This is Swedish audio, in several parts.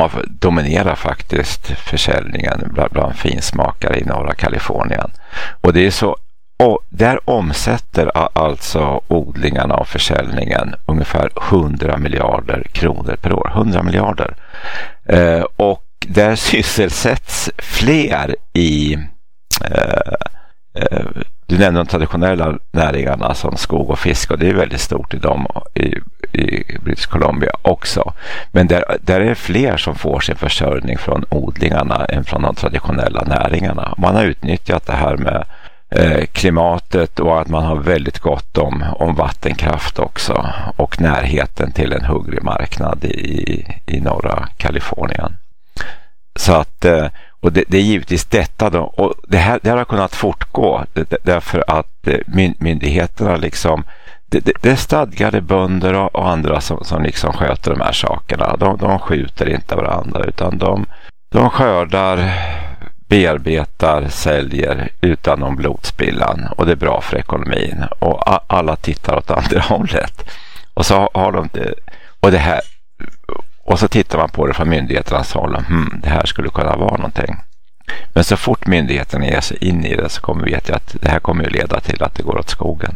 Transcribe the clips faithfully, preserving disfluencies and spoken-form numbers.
ja, dominerar faktiskt försäljningen bland, bland finsmakare i norra Kalifornien. Och det är så, och där omsätter alltså odlingarna och försäljningen ungefär hundra miljarder kronor per år. hundra miljarder. Eh, och där sysselsätts fler i eh, eh, du nämnde de traditionella näringarna som skog och fisk, och det är väldigt stort i dem i, i British Columbia också. Men där, där är fler som får sin försörjning från odlingarna än från de traditionella näringarna. Man har utnyttjat det här med eh, klimatet och att man har väldigt gott om, om vattenkraft också, och närheten till en hungrig marknad i, i norra Kalifornien. Så att eh, och det, det är givetvis detta då, och det här, det här har kunnat fortgå därför att myndigheterna liksom, det, det, det är stadgade bönder och, och andra som, som liksom sköter de här sakerna. De, de skjuter inte varandra, utan de, de skördar, bearbetar, säljer utan någon blodspillan, och det är bra för ekonomin, och a, alla tittar åt andra hållet. Och så har de det, och det här. Och så tittar man på det från myndigheternas håll. Hmm, det här skulle kunna vara någonting. Men så fort myndigheterna ger sig in i det, så kommer vi veta att det här kommer att leda till att det går åt skogen.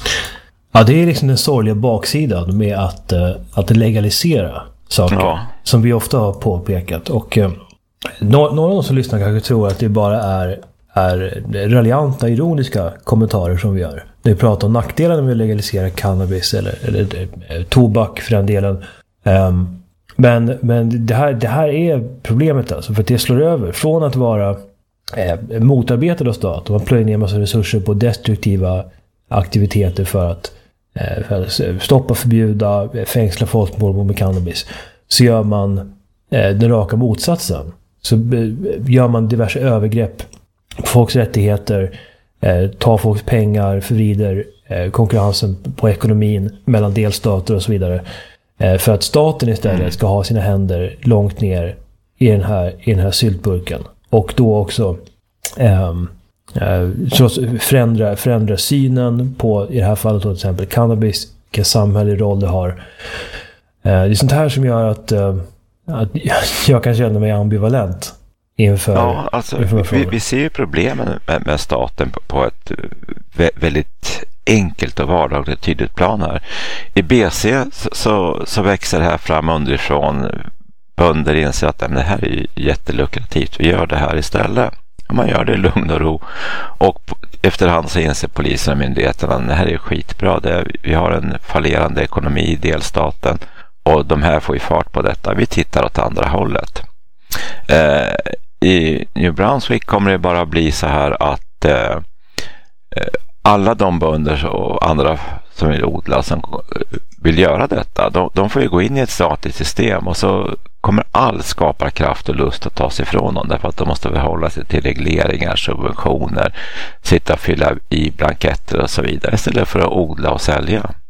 Ja, det är liksom den sorgliga baksidan med att, att legalisera saker. Ja. Som vi ofta har påpekat. Och eh, några av de som lyssnar kanske tror att det bara är, är raljanta, ironiska kommentarer som vi gör. När vi pratar om nackdelarna med att legalisera cannabis eller, eller, eller tobak för den delen. Um, Men, men det, här, det här är problemet alltså, för att det slår över från att vara eh, motarbetad av stat, och man plöjer ner massa resurser på destruktiva aktiviteter för att, eh, för att stoppa, förbjuda, fängsla folk med cannabis, så gör man eh, den raka motsatsen. Så eh, gör man diverse övergrepp på folks rättigheter, eh, tar folks pengar, förvrider eh, konkurrensen på ekonomin mellan delstater och så vidare. För att staten istället ska ha sina händer långt ner i den här, i den här syltburken. Och då också eh, så förändra, förändra synen på, i det här fallet då, till exempel cannabis, vilken samhällelig roll det har. Eh, det är sånt här som gör att, eh, att jag kan känna mig ambivalent inför, ja, alltså, inför vi, vi ser ju problemen med, med staten på, på ett väldigt enkelt och vardagligt tydligt plan här. I B C så, så, så växer det här fram underifrån. Bönder inser att det här är jättelukrativt. Vi gör det här istället. Man gör det i lugn och ro. Och efterhand så inser polisen och myndigheterna att det här är skitbra. Det är, vi har en fallerande ekonomi i delstaten, och de här får ju fart på detta. Vi tittar åt andra hållet. Eh, I New Brunswick kommer det bara bli så här att eh, alla de bönder och andra som vill odla, som vill göra detta, de, de får ju gå in i ett statligt system, och så kommer all skaparkraft och lust att ta sig ifrån dem, därför att de måste förhålla sig till regleringar, subventioner, sitta och fylla i blanketter och så vidare, istället för att odla och sälja.